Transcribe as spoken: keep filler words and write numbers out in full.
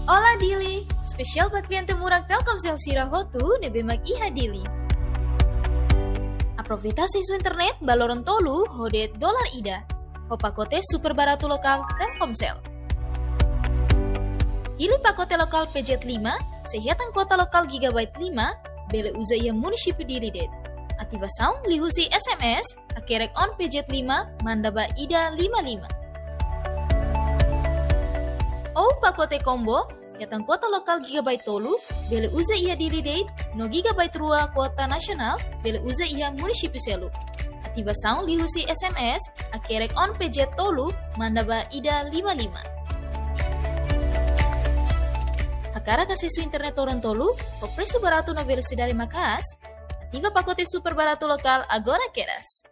Ola Dili, spesial buat klien temurag Telkomsel Sirahotu nebemak iha Dili. Aproveita isu internet baloron tolu hodet dolar ida. Hopakote super baratu lokal Telkomsel. Pilih pakote lokal P J lima, sehatan kuota lokal gigabyte lima, bele uza ia munisipi diri det. Aktiva sound lihusi S M S, akerek on P J lima, mandaba ida lima lima. Oh pakote combo, yatan kuota lokal gigabyte tolu, bele uza ia diri det, no gigabyte rua kuota nasional, bele uza ia munisipi selu. Aktiva sound lihusi S M S, akerek on P J tolu, mandaba ida lima lima. Akara kasih su internet orang tolu, o preço barato na velocidade macas, ativa pacote super barato lokal agora queras.